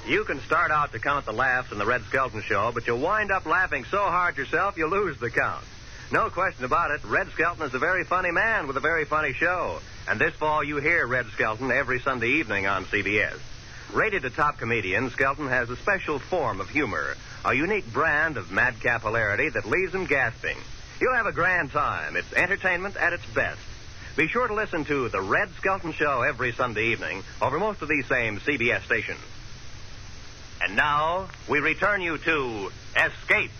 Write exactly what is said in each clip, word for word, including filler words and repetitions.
You can start out to count the laughs in the Red Skelton Show, but you'll wind up laughing so hard yourself you lose the count. No question about it, Red Skelton is a very funny man with a very funny show. And this fall you hear Red Skelton every Sunday evening on C B S. Rated a top comedian, Skelton has a special form of humor, a unique brand of madcap hilarity that leaves him gasping. You'll have a grand time. It's entertainment at its best. Be sure to listen to The Red Skelton Show every Sunday evening over most of these same C B S stations. And now, we return you to Escape.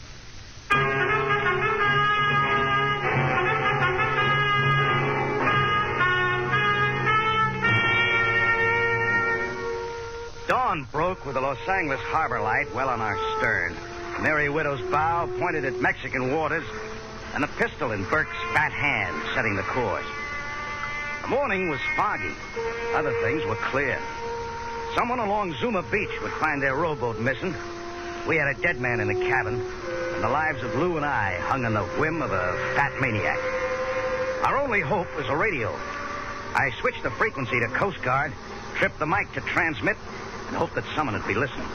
Dawn broke with the Los Angeles harbor light well on our stern. Merry Widow's bow pointed at Mexican waters, and a pistol in Burke's fat hand setting the course. The morning was foggy. Other things were clear. Someone along Zuma Beach would find their rowboat missing. We had a dead man in the cabin, and the lives of Lou and I hung on the whim of a fat maniac. Our only hope was a radio. I switched the frequency to Coast Guard, tripped the mic to transmit, and hoped that someone would be listening.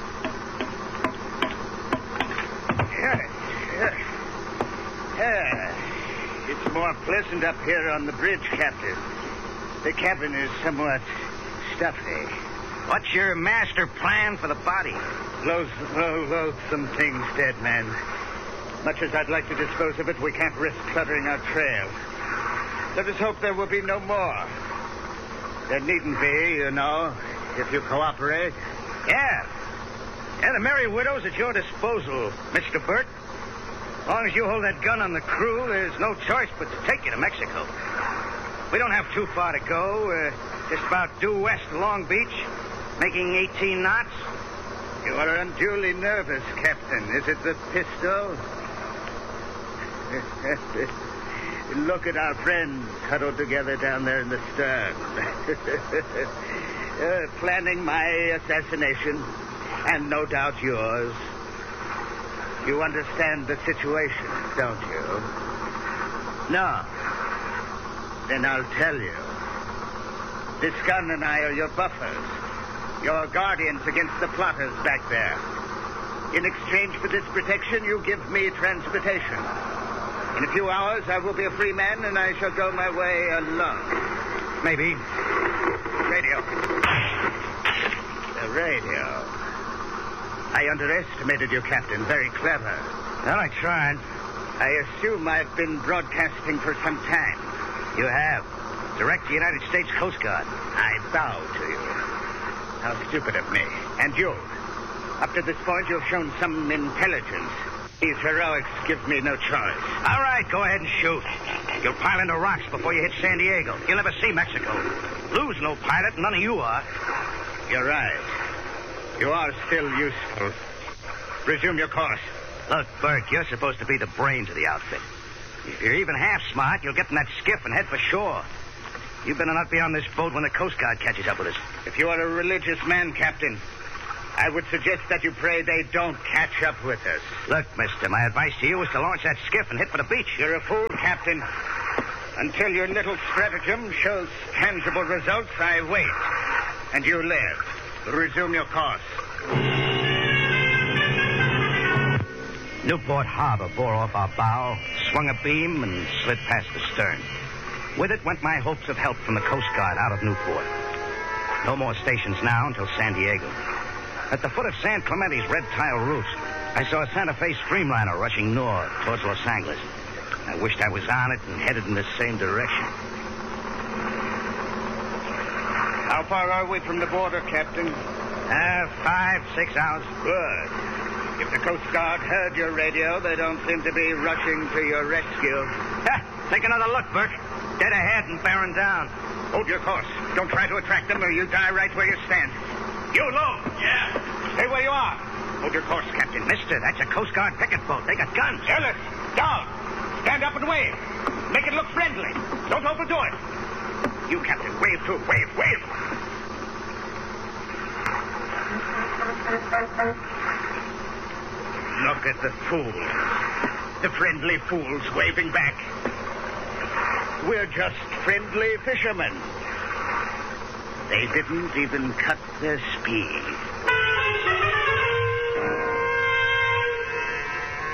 Yeah, yeah. Yeah. It's more pleasant up here on the bridge, Captain. The cabin is somewhat stuffy. What's your master plan for the body? Loath, low, loathsome things, dead man. Much as I'd like to dispose of it, we can't risk cluttering our trail. Let us hope there will be no more. There needn't be, you know, if you cooperate. Yeah. Yeah, the Merry Widow's at your disposal, Mister Burt. As long as you hold that gun on the crew, there's no choice but to take you to Mexico. We don't have too far to go. Uh, just about due west of Long Beach, making eighteen knots. You are unduly nervous, Captain. Is it the pistol? Look at our friends huddled together down there in the stern. uh, planning my assassination, and no doubt yours. You understand the situation, don't you? No. Then I'll tell you. This gun and I are your buffers, your guardians against the plotters back there. In exchange for this protection, you give me transportation. In a few hours, I will be a free man, and I shall go my way alone. Maybe. Radio. The radio. I underestimated you, Captain. Very clever. Well, I tried. I assume I've been broadcasting for some time. You have. Direct to United States Coast Guard. I bow to you. How stupid of me. And you. Up to this point, you've shown some intelligence. These heroics give me no choice. All right, go ahead and shoot. You'll pile into rocks before you hit San Diego. You'll never see Mexico. Lou's no pilot, none of you are. You're right. You are still useful. Resume your course. Look, Burke, you're supposed to be the brains of the outfit. If you're even half smart, you'll get in that skiff and head for shore. You better not be on this boat when the Coast Guard catches up with us. If you are a religious man, Captain, I would suggest that you pray they don't catch up with us. Look, mister, my advice to you is to launch that skiff and hit for the beach. You're a fool, Captain. Until your little stratagem shows tangible results, I wait. And you live. Resume your course. Newport Harbor bore off our bow, swung a beam, and slid past the stern. With it went my hopes of help from the Coast Guard out of Newport. No more stations now until San Diego. At the foot of San Clemente's red tile roofs, I saw a Santa Fe streamliner rushing north towards Los Angeles. I wished I was on it and headed in the same direction. How far are we from the border, Captain? Uh, five, six hours. Good. If the Coast Guard heard your radio, they don't seem to be rushing to your rescue. Ha! Take another look, Burke. Dead ahead and bearing down. Hold your course. Don't try to attract them or you die right where you stand. You, Lou! Yeah? Stay where you are. Hold your course, Captain. Mister, that's a Coast Guard picket boat. They got guns. Ellis, down. Stand up and wave. Make it look friendly. Don't overdo it. You, Captain, wave too. Wave, wave. Look at the fools. The friendly fools waving back. We're just friendly fishermen. They didn't even cut their speed.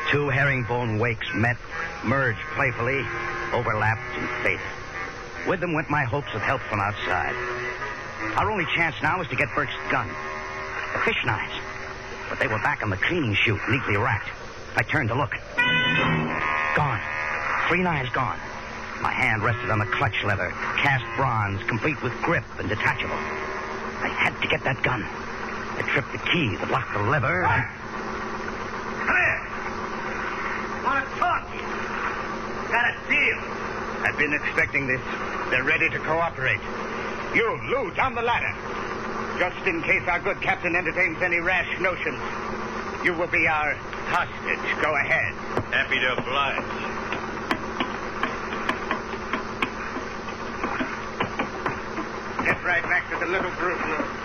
Two herringbone wakes met, merged playfully, overlapped, and faded. With them went my hopes of help from outside. Our only chance now was to get Burke's gun. The fish knives. But they were back on the cleaning chute, neatly racked. I turned to look. Gone. Three knives gone. My hand rested on the clutch leather, cast bronze, complete with grip and detachable. I had to get that gun. I tripped the key that locked the lever and... Come here. Want to talk to you. Got a deal. I've been expecting this. They're ready to cooperate. You, Lou, down the ladder. Just in case our good captain entertains any rash notions. You will be our hostage. Go ahead. Happy to oblige. Get right back to the little group.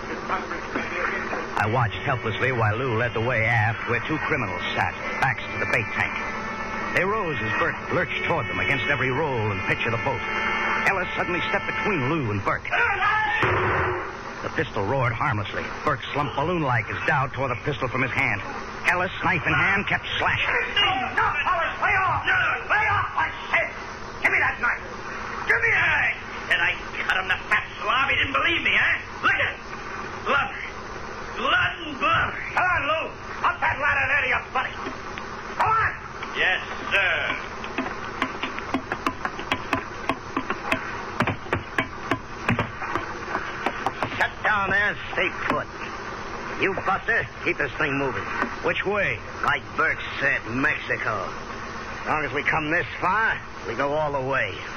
I watched helplessly while Lou led the way aft where two criminals sat, backs to the bait tank. They rose as Burke lurched toward them against every roll and pitch of the boat. Ellis suddenly stepped between Lou and Burke. The pistol roared harmlessly. Burke slumped balloon-like as Dowd tore the pistol from his hand. Ellis, knife in hand, kept slashing. No, no, Ellis, lay off! No, lay off, I said! Give me that knife! Give me that! And I cut him, the fat slob. He didn't believe me, huh? Look at it. Blood. Blood and blood. Come on, Lou. Up that ladder there to your buddy. Come on! Yes, sir. Shut down there and stay put. You, Buster, keep this thing moving. Which way? Like Burke said, Mexico. As long as we come this far, we go all the way.